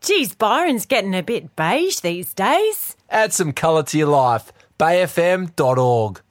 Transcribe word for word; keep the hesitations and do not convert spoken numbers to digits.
Geez, Byron's getting a bit beige these days. Add some colour to your life. bay f m dot org.